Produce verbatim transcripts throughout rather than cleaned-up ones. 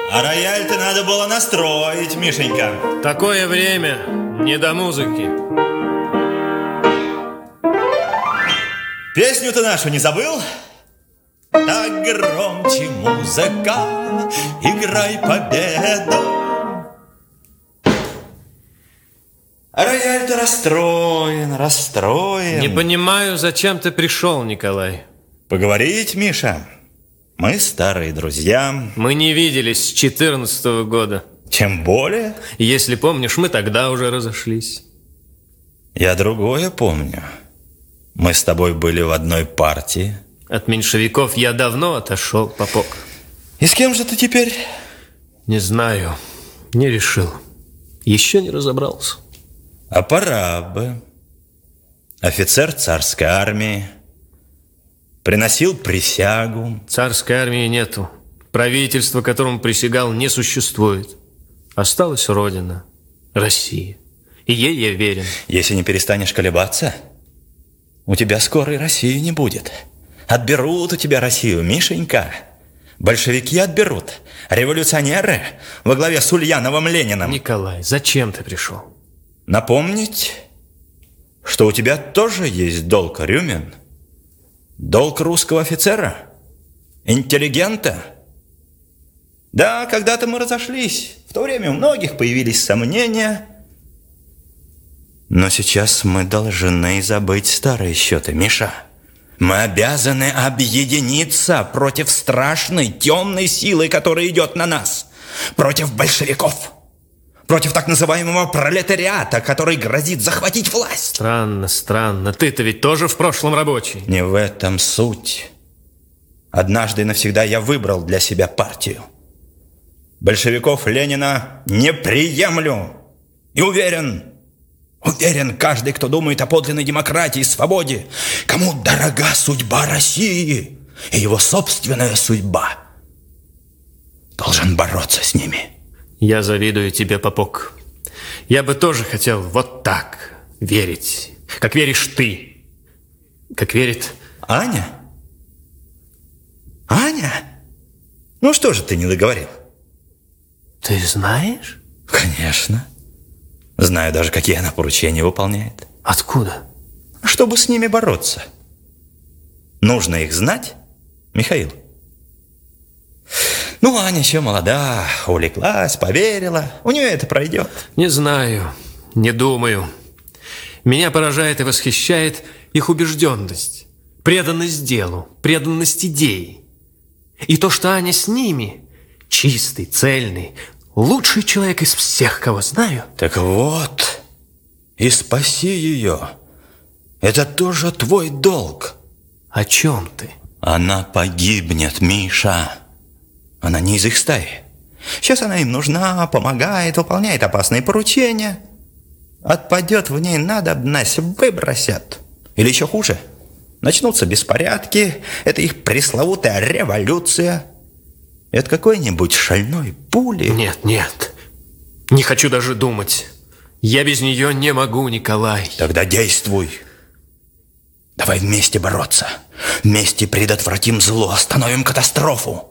А рояль-то надо было настроить, Мишенька. Такое время, не до музыки. Песню-то нашу не забыл? Так громче, музыка, играй победу. А рояль-то расстроен, расстроен. Не понимаю, зачем ты пришел, Николай. Поговорить, Миша. Мы старые друзья. Мы не виделись с четырнадцатого года. Тем более. Если помнишь, мы тогда уже разошлись. Я другое помню. Мы с тобой были в одной партии. От меньшевиков я давно отошел, Попок. И с кем же ты теперь? Не знаю, не решил. Еще не разобрался. А пора бы. Офицер царской армии. Приносил присягу. Царской армии нету. Правительство, которому присягал, не существует. Осталась Родина, Россия. И ей я верен. Если не перестанешь колебаться, у тебя скоро и России не будет. Отберут у тебя Россию, Мишенька. Большевики отберут. Революционеры во главе с Ульяновым Лениным. Николай, зачем ты пришел? Напомнить, что у тебя тоже есть долг, Рюмин. Долг русского офицера, интеллигента. Да, когда-то мы разошлись. В то время у многих появились сомнения. Но сейчас мы должны забыть старые счеты, Миша. Мы обязаны объединиться против страшной темной силы, которая идет на нас. Против большевиков. Против так называемого пролетариата, который грозит захватить власть. Странно, странно. Ты-то ведь тоже в прошлом рабочий. Не в этом суть. Однажды и навсегда я выбрал для себя партию. Большевиков Ленина не приемлю. И уверен, уверен, каждый, кто думает о подлинной демократии и свободе, кому дорога судьба России и его собственная судьба, должен бороться с ними. Я завидую тебе, Попок. Я бы тоже хотел вот так верить, как веришь ты, как верит Аня? Аня? Ну что же ты не договорил? Ты знаешь? Конечно. Знаю даже, какие она поручения выполняет. Откуда? Чтобы с ними бороться. Нужно их знать, Михаил. Ну, Аня еще молода, увлеклась, поверила. У нее это пройдет. Не знаю, не думаю. Меня поражает и восхищает их убежденность, преданность делу, преданность идее. И то, что Аня с ними, чистый, цельный, лучший человек из всех, кого знаю. Так вот, и спаси ее. Это тоже твой долг. О чем ты? Она погибнет, Миша. Она не из их стаи. Сейчас она им нужна, помогает, выполняет опасные поручения. Отпадет в ней надобность, выбросят. Или еще хуже, начнутся беспорядки. Это их пресловутая революция. Это какой-нибудь шальной пули. Нет, нет, не хочу даже думать. Я без нее не могу, Николай. Тогда действуй. Давай вместе бороться. Вместе предотвратим зло, остановим катастрофу.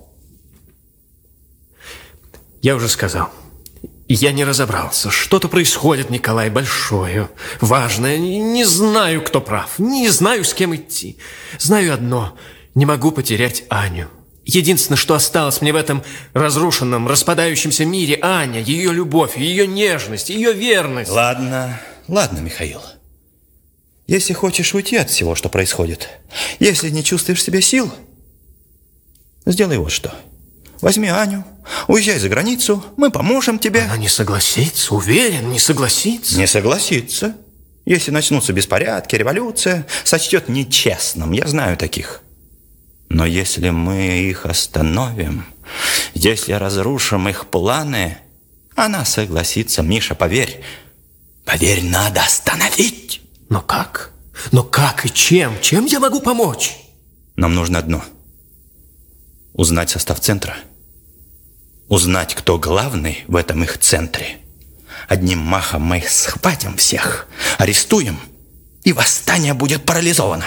Я уже сказал. Я не разобрался. Что-то происходит, Николай, большое, важное. Не знаю, кто прав. Не знаю, с кем идти. Знаю одно. Не могу потерять Аню. Единственное, что осталось мне в этом разрушенном, распадающемся мире, Аня, ее любовь, ее нежность, ее верность. Ладно, ладно, Михаил. Если хочешь уйти от всего, что происходит, если не чувствуешь в себе сил, сделай вот что. Возьми Аню, уезжай за границу, мы поможем тебе. Она не согласится, уверен, не согласится. Не согласится. Если начнутся беспорядки, революция, сочтет нечестным, я знаю таких. Но если мы их остановим, если разрушим их планы, она согласится, Миша, поверь. Поверь, надо остановить. Но как? Но как и чем? Чем я могу помочь? Нам нужно одно. Узнать состав центра. Узнать, кто главный в этом их центре. Одним махом мы их схватим всех, арестуем, и восстание будет парализовано.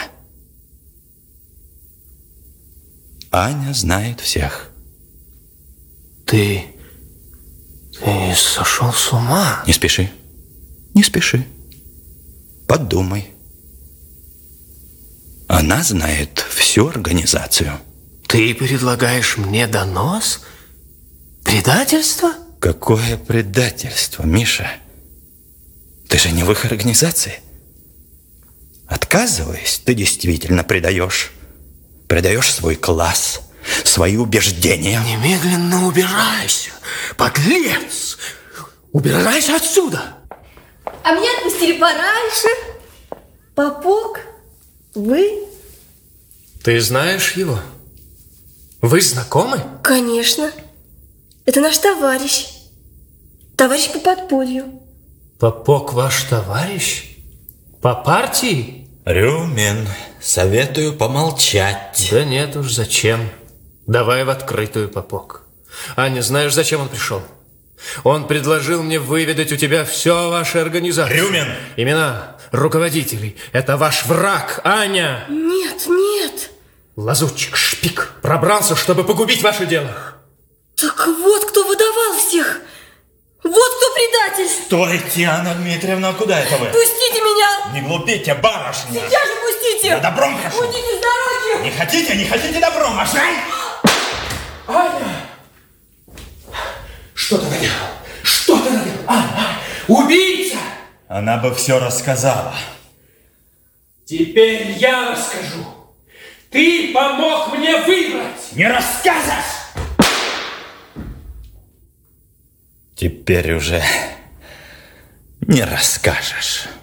Аня знает всех. Ты И сошел с ума. Не спеши, не спеши. Подумай. Она знает всю организацию. Ты предлагаешь мне донос? Предательство? Какое предательство, Миша? Ты же не в их организации. Отказываясь, ты действительно предаешь. Предаешь свой класс, свои убеждения. Немедленно убирайся, подлец! Убирайся отсюда! А меня отпустили пораньше. Попок, вы? Ты знаешь его? Вы знакомы? Конечно. Это наш товарищ. Товарищ по подполью. Попок ваш товарищ? По партии? Рюмин, советую помолчать. Да нет уж, зачем? Давай в открытую, Попок. Аня, знаешь, зачем он пришел? Он предложил мне выведать у тебя все ваши организации. Рюмин! Имена руководителей. Это ваш враг, Аня! Нет, нет. Лазутчик, шпик, пробрался, чтобы погубить ваше дело. Так вот, кто выдавал всех. Вот кто предатель. Стойте, Анна Дмитриевна, куда это вы? Пустите меня. Не глупите, барышня. Сейчас же пустите. Я добром прошу. Уйдите с дороги. Не хотите, не хотите добром, а жаль? Аня! Что ты наделал? Что ты наделал? Аня! Убийца! Она бы все рассказала. Теперь я расскажу. Ты помог мне выбрать. Не расскажешь! Теперь уже не расскажешь.